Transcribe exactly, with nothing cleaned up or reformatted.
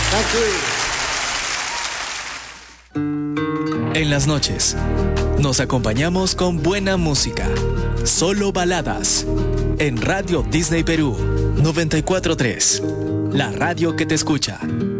En las noches, nos acompañamos con buena música. Solo baladas. En Radio Disney Perú, noventa y cuatro punto tres. La radio que te escucha.